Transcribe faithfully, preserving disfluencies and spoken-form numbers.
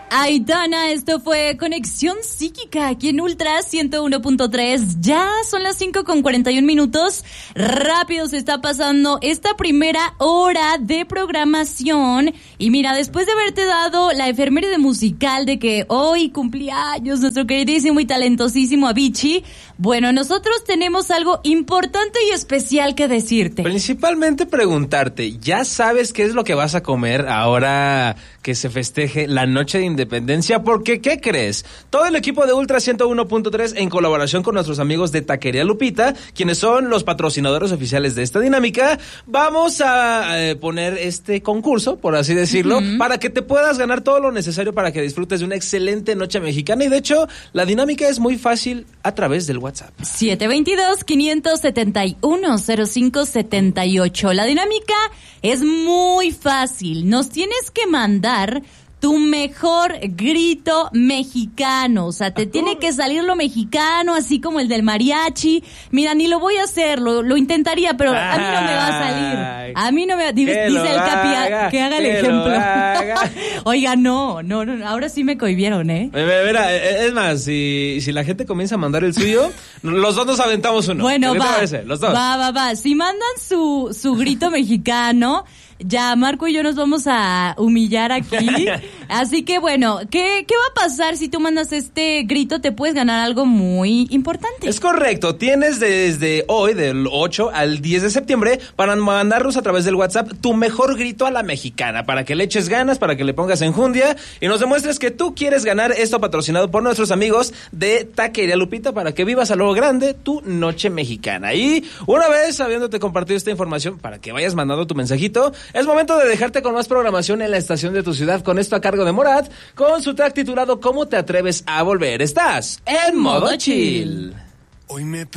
Aitana, esto fue Conexión Psíquica aquí en Ultra ciento uno punto tres. Ya son las cinco con cuarenta y un minutos. Rápido se está pasando esta primera hora de programación. Y mira, después de haberte dado la efeméride musical de que hoy cumplía años nuestro queridísimo y talentosísimo Avicii, bueno, nosotros tenemos algo importante y especial que decirte. Principalmente preguntarte, ¿ya sabes qué es lo que vas a comer ahora que se festeje la noche de Independencia? Porque, ¿qué crees? Todo el equipo de Ultra ciento uno punto tres, en colaboración con nuestros amigos de Taquería Lupita, quienes son los patrocinadores oficiales de esta dinámica, vamos a eh, poner este concurso, por así decirlo, uh-huh. para que te puedas ganar todo lo necesario para que disfrutes de una excelente noche mexicana. Y de hecho, la dinámica es muy fácil a través del WhatsApp. siete dos dos, cinco siete uno, cero cinco siete ocho. La dinámica es muy fácil. Nos tienes que mandar tu mejor grito mexicano, o sea, te tiene que salir lo mexicano, así como el del mariachi. Mira, ni lo voy a hacer, lo, lo intentaría, pero a mí no me va a salir. A mí no me va, dice el Capi haga, que haga el ejemplo. Haga. Oiga, no, no, no, ahora sí me cohibieron, ¿eh? Mira, es más, si, si la gente comienza a mandar el suyo, los dos nos aventamos uno. Bueno, ¿Qué va, te parece? Los dos. va, va, va. Si mandan su, su grito mexicano, ya Marco y yo nos vamos a humillar aquí. Así que bueno, ¿qué, ¿qué va a pasar si tú mandas este grito? Te puedes ganar algo muy importante. Es correcto, tienes desde hoy, del ocho al diez de septiembre, para mandarnos a través del WhatsApp tu mejor grito a la mexicana, para que le eches ganas, para que le pongas enjundia y nos demuestres que tú quieres ganar esto, patrocinado por nuestros amigos de Taquería Lupita, para que vivas a lo grande tu noche mexicana. Y una vez habiéndote compartido esta información, para que vayas mandando tu mensajito, es momento de dejarte con más programación en la estación de tu ciudad, con esto a cargo de Morat, con su track titulado ¿Cómo te atreves a volver? Estás en modo chill. Hoy me